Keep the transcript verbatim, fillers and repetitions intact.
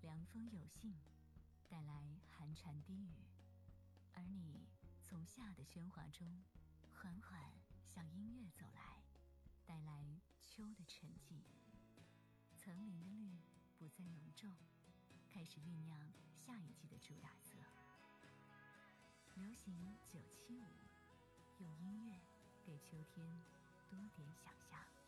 凉风有信，带来寒蝉低语，而你从夏的喧哗中缓缓向音乐走来，带来秋的沉寂。层林的绿不再浓重，开始酝酿下一季的主打色。流行九七五，用音乐给秋天多点想象。